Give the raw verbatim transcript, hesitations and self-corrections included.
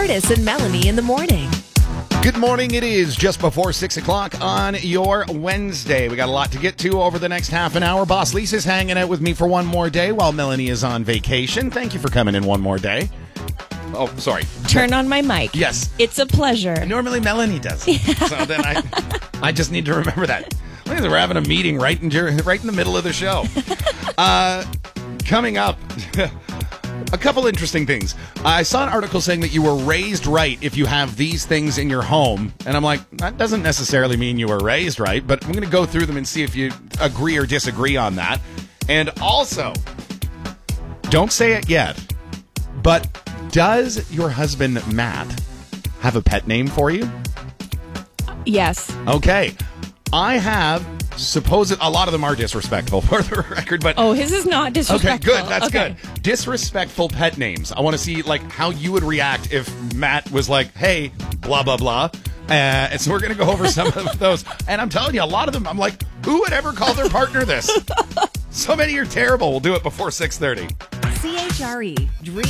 Curtis and Melanie in the morning. Good morning. It is just before six o'clock on your Wednesday. We got a lot to get to over the next half an hour. Boss Lisa's hanging out with me for one more day while Melanie is on vacation. Thank you for coming in one more day. Oh, sorry. Turn on my mic. Yes. It's a pleasure. Normally Melanie does. Yeah. So then I I just need to remember that. Look at that, we're having a meeting right in, right in the middle of the show. Uh, coming up... A couple interesting things. I saw an article saying that you were raised right if you have these things in your home. And I'm like, that doesn't necessarily mean you were raised right, but I'm going to go through them and see if you agree or disagree on that. And also, don't say it yet, but does your husband, Matt, have a pet name for you? Yes. Okay. I have... Suppose a lot of them are disrespectful for the record, but oh, his is not disrespectful. Okay, good. That's okay. good. Disrespectful pet names. I want to see like how you would react if Matt was like, "Hey, blah blah blah." Uh, and so we're going to go over some of those. And I'm telling you, a lot of them. I'm like, who would ever call their partner this? So many are terrible. We'll do it before six thirty. C H R E Dream.